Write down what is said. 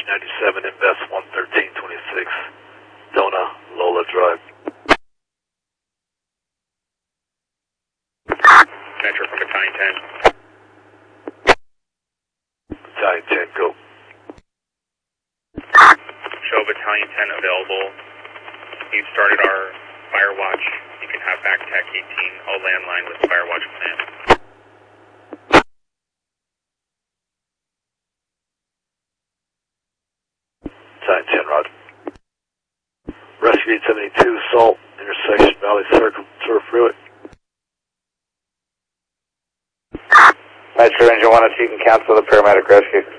397 Invest 11326, Dona Lola Drive. Metro from Battalion 10. Battalion 10, go. Show Battalion 10 available. You started our Firewatch. You can have back tech 18, all landline with Firewatch plan. Battalion 10, Roger. Rescue 872, Salt, intersection Valley Circle, Turf Freeway. Metro Engine 1, if you can cancel the paramedic rescue.